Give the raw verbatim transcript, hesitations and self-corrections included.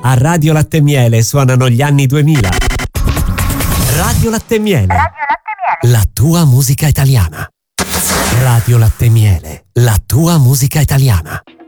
A Radio Latte e Miele suonano gli anni duemila. Radio Latte e Miele. Radio Latte e Miele. La tua musica italiana. Radio Latte e Miele. La tua musica italiana.